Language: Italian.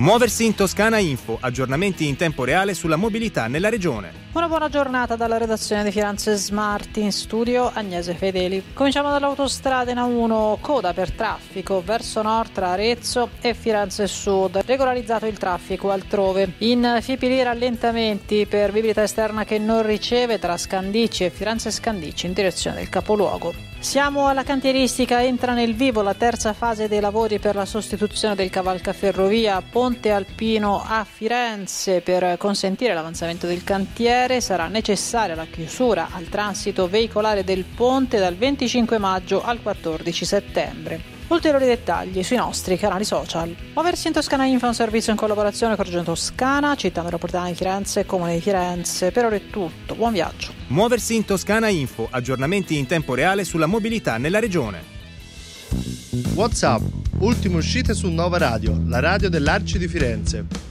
Muoversi in Toscana Info, aggiornamenti in tempo reale sulla mobilità nella regione. Una buona giornata dalla redazione di Firenze Smart, in studio Agnese Fedeli. Cominciamo dall'autostrada in A1, coda per traffico verso nord tra Arezzo e Firenze Sud. Regolarizzato il traffico altrove. In Fipili rallentamenti per viabilità esterna che non riceve tra Scandicci e Firenze Scandicci in direzione del capoluogo. Siamo alla cantieristica, entra nel vivo la terza fase dei lavori per la sostituzione del cavalcaferrovia Ponte Alpino a Firenze. Per consentire l'avanzamento del cantiere sarà necessaria la chiusura al transito veicolare del ponte dal 25 maggio al 14 settembre. Ulteriori dettagli sui nostri canali social. Muoversi in Toscana Info è un servizio in collaborazione con Regione Toscana, Città Metropolitana di Firenze e Comune di Firenze. Per ora è tutto, buon viaggio. Muoversi in Toscana Info, aggiornamenti in tempo reale sulla mobilità nella regione. WhatsApp, ultime uscite su Nova Radio, la radio dell'Arci di Firenze.